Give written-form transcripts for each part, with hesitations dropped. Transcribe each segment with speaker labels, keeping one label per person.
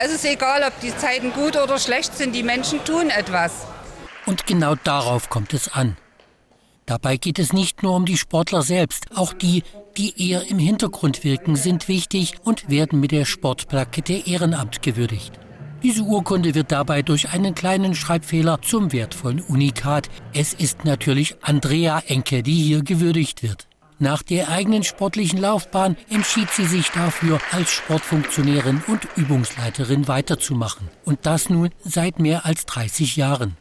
Speaker 1: Es ist egal, ob die Zeiten gut oder schlecht sind, die Menschen tun etwas.
Speaker 2: Und genau darauf kommt es an. Dabei geht es nicht nur um die Sportler selbst, auch die, die eher im Hintergrund wirken, sind wichtig und werden mit der Sportplakette Ehrenamt gewürdigt. Diese Urkunde wird dabei durch einen kleinen Schreibfehler zum wertvollen Unikat. Es ist natürlich Andrea Enke, die hier gewürdigt wird. Nach der eigenen sportlichen Laufbahn entschied sie sich dafür, als Sportfunktionärin und Übungsleiterin weiterzumachen. Und das nun seit mehr als 30 Jahren.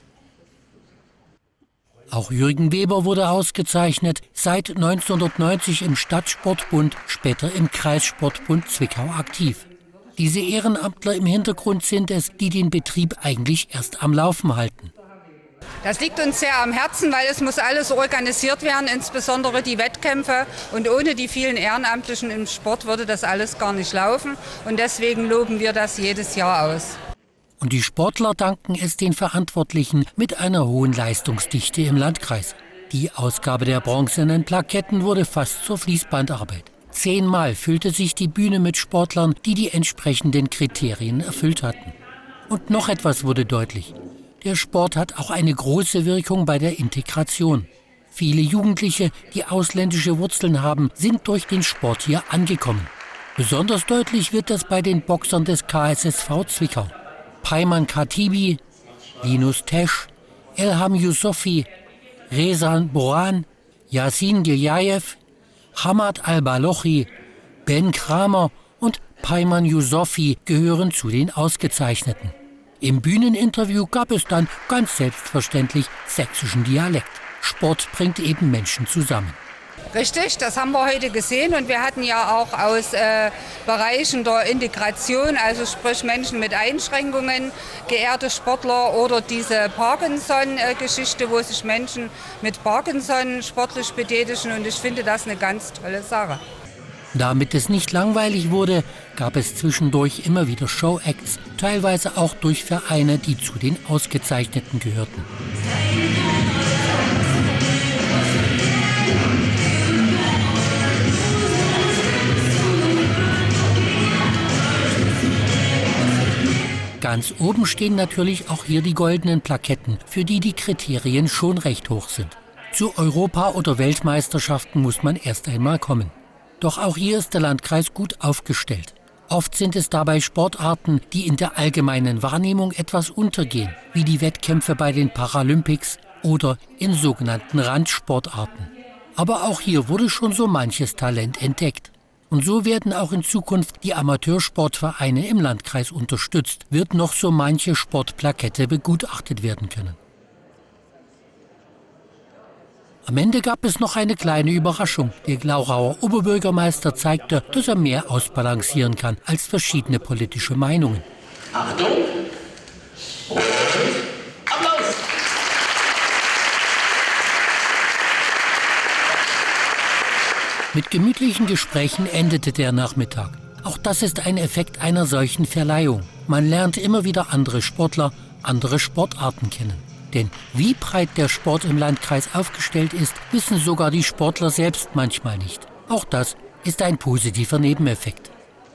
Speaker 2: Auch Jürgen Weber wurde ausgezeichnet, seit 1990 im Stadtsportbund, später im Kreissportbund Zwickau aktiv. Diese Ehrenamtler im Hintergrund sind es, die den Betrieb eigentlich erst am Laufen halten.
Speaker 1: Das liegt uns sehr am Herzen, weil es muss alles organisiert werden, insbesondere die Wettkämpfe. Und ohne die vielen Ehrenamtlichen im Sport würde das alles gar nicht laufen. Und deswegen loben wir das jedes Jahr aus.
Speaker 2: Und die Sportler danken es den Verantwortlichen mit einer hohen Leistungsdichte im Landkreis. Die Ausgabe der bronzenen Plaketten wurde fast zur Fließbandarbeit. 10-mal füllte sich die Bühne mit Sportlern, die die entsprechenden Kriterien erfüllt hatten. Und noch etwas wurde deutlich. Der Sport hat auch eine große Wirkung bei der Integration. Viele Jugendliche, die ausländische Wurzeln haben, sind durch den Sport hier angekommen. Besonders deutlich wird das bei den Boxern des KSSV Zwickau. Payman Khatibi, Linus Tesch, Elham Yousofi, Rezan Boran, Yasin Giljayev, Hamad Al-Balochi, Ben Kramer und Payman Yousofi gehören zu den Ausgezeichneten. Im Bühneninterview gab es dann ganz selbstverständlich sächsischen Dialekt. Sport bringt eben Menschen zusammen.
Speaker 1: Richtig, das haben wir heute gesehen und wir hatten ja auch aus Bereichen der Integration, also sprich Menschen mit Einschränkungen, geehrte Sportler oder diese Parkinson-Geschichte, wo sich Menschen mit Parkinson sportlich betätigen und ich finde das eine ganz tolle Sache.
Speaker 2: Damit es nicht langweilig wurde, gab es zwischendurch immer wieder Show-Acts, teilweise auch durch Vereine, die zu den Ausgezeichneten gehörten. Ganz oben stehen natürlich auch hier die goldenen Plaketten, für die die Kriterien schon recht hoch sind. Zu Europa- oder Weltmeisterschaften muss man erst einmal kommen. Doch auch hier ist der Landkreis gut aufgestellt. Oft sind es dabei Sportarten, die in der allgemeinen Wahrnehmung etwas untergehen, wie die Wettkämpfe bei den Paralympics oder in sogenannten Randsportarten. Aber auch hier wurde schon so manches Talent entdeckt. Und so werden auch in Zukunft die Amateursportvereine im Landkreis unterstützt, wird noch so manche Sportplakette begutachtet werden können. Am Ende gab es noch eine kleine Überraschung. Der Glauchauer Oberbürgermeister zeigte, dass er mehr ausbalancieren kann als verschiedene politische Meinungen.
Speaker 3: Achtung! Und Applaus!
Speaker 2: Mit gemütlichen Gesprächen endete der Nachmittag. Auch das ist ein Effekt einer solchen Verleihung. Man lernt immer wieder andere Sportler, andere Sportarten kennen. Denn wie breit der Sport im Landkreis aufgestellt ist, wissen sogar die Sportler selbst manchmal nicht. Auch das ist ein positiver Nebeneffekt.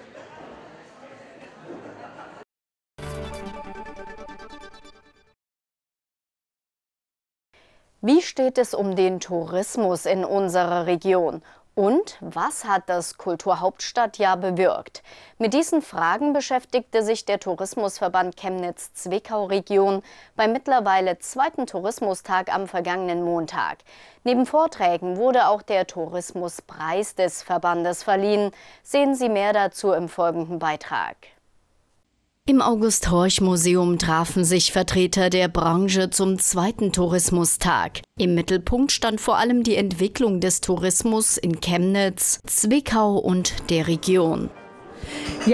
Speaker 4: Wie steht es um den Tourismus in unserer Region? Und was hat das Kulturhauptstadtjahr bewirkt? Mit diesen Fragen beschäftigte sich der Tourismusverband Chemnitz-Zwickau-Region beim mittlerweile 2. Tourismustag am vergangenen Montag. Neben Vorträgen wurde auch der Tourismuspreis des Verbandes verliehen. Sehen Sie mehr dazu im folgenden Beitrag. Im August-Horch-Museum trafen sich Vertreter der Branche zum 2. Tourismustag. Im Mittelpunkt stand vor allem die Entwicklung des Tourismus in Chemnitz, Zwickau und der Region.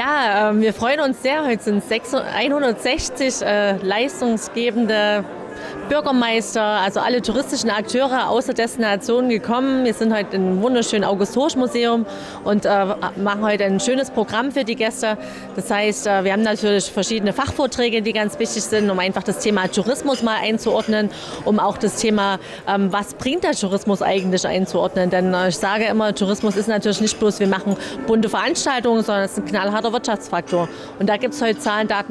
Speaker 5: Ja, wir freuen uns sehr. Heute sind 160 leistungsgebende Bürgermeister, also alle touristischen Akteure aus der Destination gekommen. Wir sind heute im wunderschönen August-Horch-Museum und machen heute ein schönes Programm für die Gäste. Das heißt, wir haben natürlich verschiedene Fachvorträge, die ganz wichtig sind, um einfach das Thema Tourismus mal einzuordnen, um auch das Thema, was bringt der Tourismus eigentlich einzuordnen. Denn ich sage immer, Tourismus ist natürlich nicht bloß, wir machen bunte Veranstaltungen, sondern es ist ein knallharter Wirtschaftsfaktor. Und da gibt es heute Zahlen, Daten,